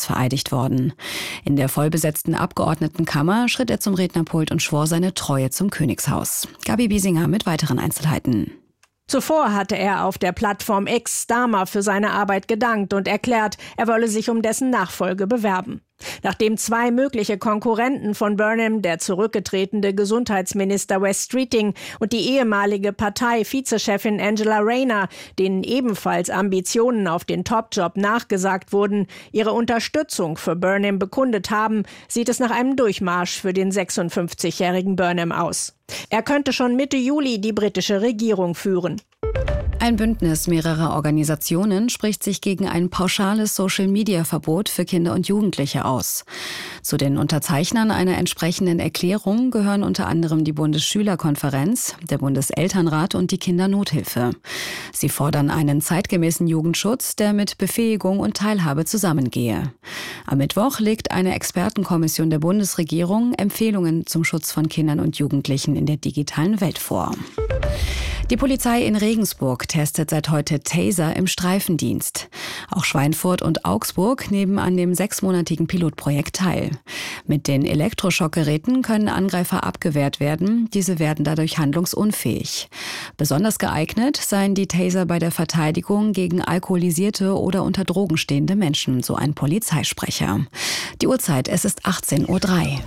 vereidigt worden. In der vollbesetzten Abgeordnetenkammer schritt er zum Rednerpult und schwor seine Treue zum Königshaus. Gabi Biesinger mit weiteren Einzelheiten. Zuvor hatte er auf der Plattform X Starmer für seine Arbeit gedankt und erklärt, er wolle sich um dessen Nachfolge bewerben. Nachdem 2 mögliche Konkurrenten von Burnham, der zurückgetretene Gesundheitsminister Wes Streeting und die ehemalige Partei-Vizechefin Angela Rayner, denen ebenfalls Ambitionen auf den Top-Job nachgesagt wurden, ihre Unterstützung für Burnham bekundet haben, sieht es nach einem Durchmarsch für den 56-jährigen Burnham aus. Er könnte schon Mitte Juli die britische Regierung führen. Ein Bündnis mehrerer Organisationen spricht sich gegen ein pauschales Social-Media-Verbot für Kinder und Jugendliche aus. Zu den Unterzeichnern einer entsprechenden Erklärung gehören unter anderem die Bundesschülerkonferenz, der Bundeselternrat und die Kindernothilfe. Sie fordern einen zeitgemäßen Jugendschutz, der mit Befähigung und Teilhabe zusammengehe. Am Mittwoch legt eine Expertenkommission der Bundesregierung Empfehlungen zum Schutz von Kindern und Jugendlichen in der digitalen Welt vor. Die Polizei in Regensburg testet seit heute Taser im Streifendienst. Auch Schweinfurt und Augsburg nehmen an dem 6-monatigen Pilotprojekt teil. Mit den Elektroschockgeräten können Angreifer abgewehrt werden. Diese werden dadurch handlungsunfähig. Besonders geeignet seien die Taser bei der Verteidigung gegen alkoholisierte oder unter Drogen stehende Menschen, so ein Polizeisprecher. Die Uhrzeit, es ist 18:03 Uhr.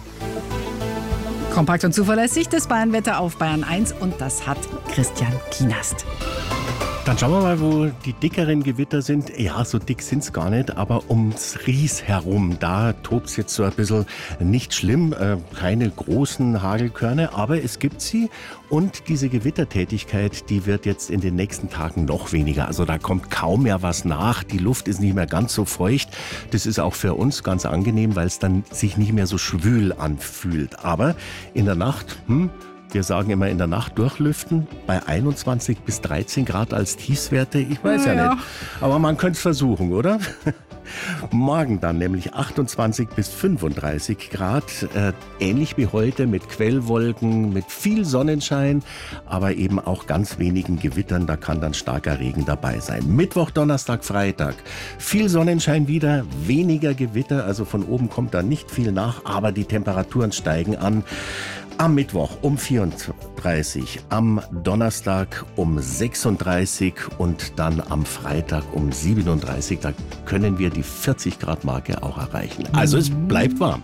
Kompakt und zuverlässig das Bayernwetter auf Bayern 1 und das hat Christian Kienast. Dann schauen wir mal, wo die dickeren Gewitter sind. Ja, so dick sind es gar nicht, aber ums Ries herum, da tobt es jetzt so ein bisschen nicht schlimm. Keine großen Hagelkörner, aber es gibt sie. Und diese Gewittertätigkeit, die wird jetzt in den nächsten Tagen noch weniger. Also da kommt kaum mehr was nach. Die Luft ist nicht mehr ganz so feucht. Das ist auch für uns ganz angenehm, weil es dann sich nicht mehr so schwül anfühlt. Aber in der Nacht, wir sagen immer in der Nacht durchlüften, bei 21 bis 13 Grad als Tiefswerte. Ich weiß ja nicht, aber man könnte es versuchen, oder? Morgen dann nämlich 28 bis 35 Grad, ähnlich wie heute mit Quellwolken, mit viel Sonnenschein, aber eben auch ganz wenigen Gewittern, da kann dann starker Regen dabei sein. Mittwoch, Donnerstag, Freitag, viel Sonnenschein wieder, weniger Gewitter, also von oben kommt da nicht viel nach, aber die Temperaturen steigen an. Am Mittwoch um 34, am Donnerstag um 36 und dann am Freitag um 37. Da können wir die 40-Grad-Marke auch erreichen. Also es bleibt warm.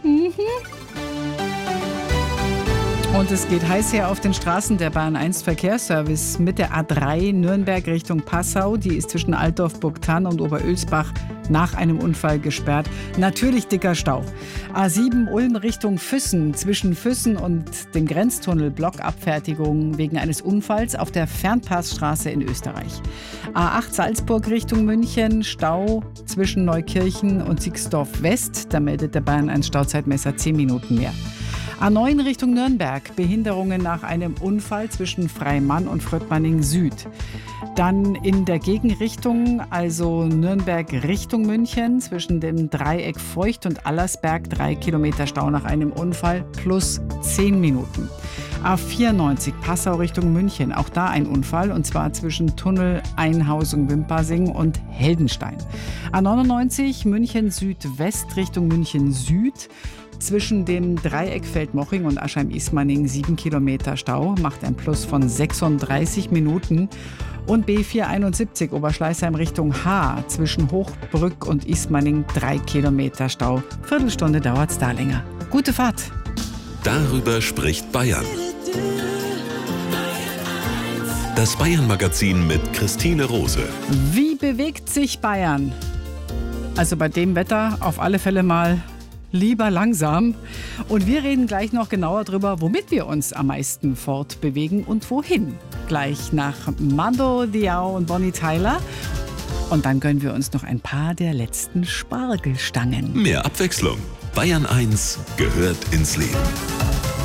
Und es geht heiß her auf den Straßen. Der Bayern 1 Verkehrsservice mit der A3 Nürnberg Richtung Passau. Die ist zwischen Altdorf-Burgthann und Oberölsbach nach einem Unfall gesperrt. Natürlich dicker Stau. A7 Ulm Richtung Füssen. Zwischen Füssen und dem Grenztunnel Blockabfertigung wegen eines Unfalls auf der Fernpassstraße in Österreich. A8 Salzburg Richtung München. Stau zwischen Neukirchen und Sixdorf West. Da meldet der Bayern 1 Stauzeitmesser 10 Minuten mehr. A9 Richtung Nürnberg, Behinderungen nach einem Unfall zwischen Freimann und Fröttmanning Süd. Dann in der Gegenrichtung, also Nürnberg Richtung München, zwischen dem Dreieck Feucht und Allersberg 3 Kilometer Stau nach einem Unfall plus 10 Minuten. A94 Passau Richtung München, auch da ein Unfall und zwar zwischen Tunnel Einhausung-Wimpassing und Heldenstein. A99 München Südwest Richtung München Süd. Zwischen dem Dreieck Feldmoching und Aschheim-Ismaning 7 Kilometer Stau, macht ein Plus von 36 Minuten. Und B471 Oberschleißheim Richtung Haar, zwischen Hochbrück und Ismaning 3 Kilometer Stau. Viertelstunde dauert es da länger. Gute Fahrt. Darüber spricht Bayern. Das Bayern-Magazin mit Christine Rose. Wie bewegt sich Bayern? Also bei dem Wetter auf alle Fälle mal lieber langsam. Und wir reden gleich noch genauer drüber, womit wir uns am meisten fortbewegen und wohin. Gleich nach Mando Diao und Bonnie Tyler. Und dann gönnen wir uns noch ein paar der letzten Spargelstangen. Mehr Abwechslung. Bayern 1 gehört ins Leben.